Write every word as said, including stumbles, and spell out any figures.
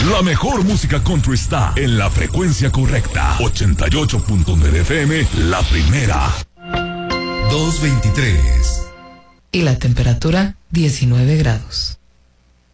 La mejor música country está en la frecuencia correcta. ochenta y ocho punto nueve F M, la primera. dos veintitrés. Y la temperatura, diecinueve grados.